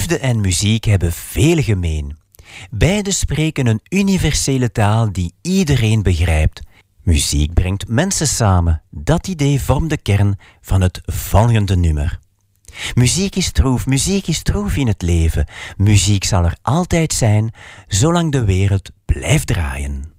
Liefde en muziek hebben veel gemeen. Beide spreken een universele taal die iedereen begrijpt. Muziek brengt mensen samen. Dat idee vormt de kern van het volgende nummer. Muziek is troef in het leven. Muziek zal er altijd zijn, zolang de wereld blijft draaien.